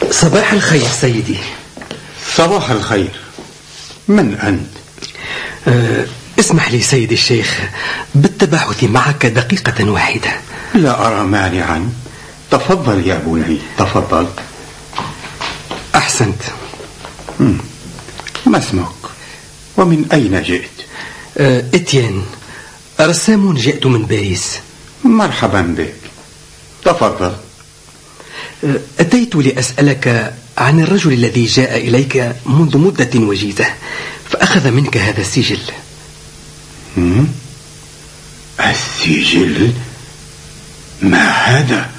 صباح الخير سيدي. صباح الخير. من أنت؟ اسمح لي سيدي الشيخ بالتباحث معك دقيقة واحدة. لا أرى مانعا، تفضل يا بني تفضل. أحسنت. ما اسمك ومن أين جئت؟ إتيان، رسام، جئت من باريس. مرحبا بك، تفضل. أتيت لأسألك عن الرجل الذي جاء إليك منذ مدة وجيزة فأخذ منك هذا السجل. السجل؟ ما هذا؟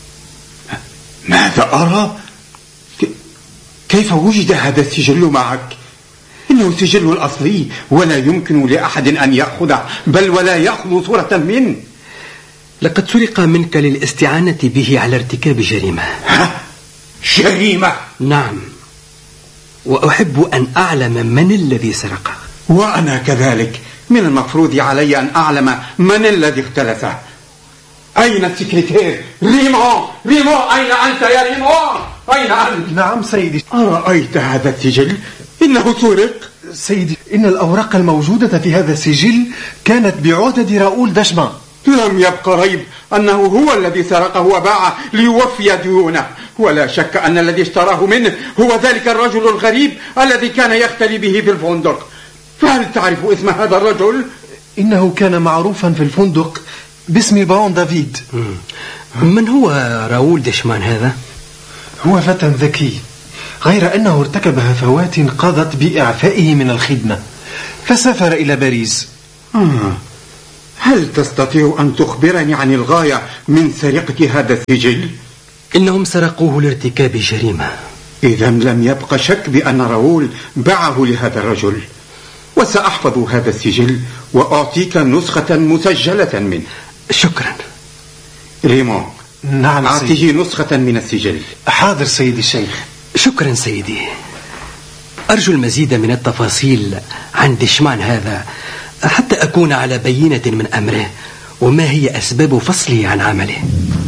ماذا أرى؟ كيف وجد هذا السجل معك؟ إنه سجل الأصلي ولا يمكن لأحد أن يأخذه، بل ولا يأخذ صورة منه. لقد سرق منك للاستعانة به على ارتكاب جريمة. جريمة؟ نعم، وأحب أن أعلم من الذي سرقه. وأنا كذلك من المفروض علي أن أعلم من الذي اختلسه. أين السكرتير؟ ريمون أين أنت يا ريمون؟ أين أنت؟ نعم سيدي. أرأيت هذا السجل؟ إنه سرق. سيدي، إن الأوراق الموجودة في هذا السجل كانت بعهدة راؤول داشمان. لم يبق ريب أنه هو الذي سرقه وباعه ليوفي ديونه، ولا شك أن الذي اشتراه منه هو ذلك الرجل الغريب الذي كان يختلي به في الفندق. فهل تعرف اسم هذا الرجل؟ إنه كان معروفا في الفندق باسم بارون دافيد. من هو راؤول داشمان هذا؟ هو فتى ذكي، غير أنه ارتكب هفوات قضت بإعفائه من الخدمة فسافر إلى باريس. هل تستطيع أن تخبرني عن الغاية من سرقة هذا السجل؟ إنهم سرقوه لارتكاب جريمة. إذا لم يبق شك بأن راؤول باعه لهذا الرجل، وسأحفظ هذا السجل وأعطيك نسخة مسجلة منه. شكرا. ريمون. نعم أعطيه سيدي. نسخة من السجل. حاضر سيدي الشيخ. شكرا سيدي. أرجو المزيد من التفاصيل عن دشمان هذا حتى أكون على بينة من أمره وما هي أسباب فصله عن عمله.